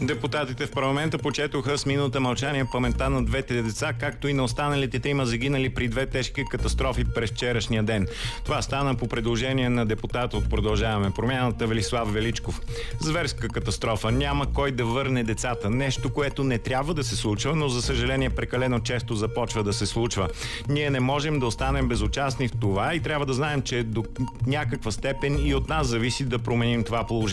Депутатите в парламента почетоха с минута мълчание паметта на двете деца, както и на останалите трима загинали при две тежки катастрофи през вчерашния ден. Това стана по предложение на депутата от Продължаваме промяната Велислав Величков. Зверска катастрофа. Няма кой да върне децата. Нещо, което не трябва да се случва, но за съжаление прекалено често започва да се случва. Ние не можем да останем безучастни в това и трябва да знаем, че до някаква степен и от нас зависи да променим това положение.